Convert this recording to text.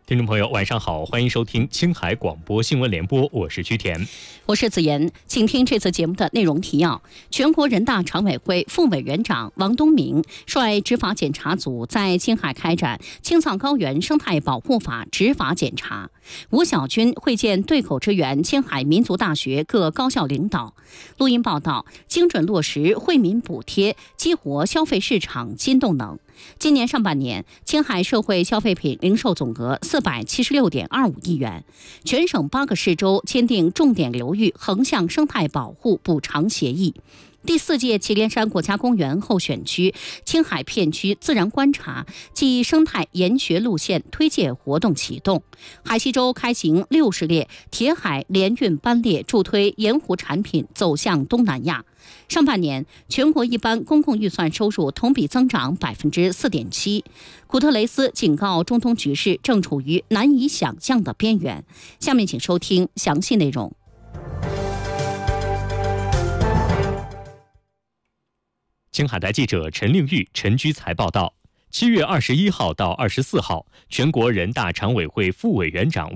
听众朋友，晚上好，欢迎收听青海广播新闻联播，我是曲田， 我是子妍，请听这次节目的内容提要。全国人大常委会副委员长王东明率执法检查组在青海开展青藏高原生态保护法执法检查。吴小军会见对口支援青海民族大学各高校领导。录音报道，精准落实惠民补贴，激活消费市场新动能。今年上半年，青海社会消费品零售总额476.25亿元，全省8个市州签订重点流域横向生态保护补偿协议。第4届祁连山国家公园候选区青海片区自然观察暨生态研学路线推介活动启动，海西州开行60列铁海联运班列，助推盐湖产品走向东南亚。上半年，全国一般公共预算收入同比增长4.7%。古特雷斯警告，中东局势正处于难以想象的边缘。下面请收听详细内容。 青海台记者陈令玉、陈居才报道，7月21号到24号，全国人大常委会副委员长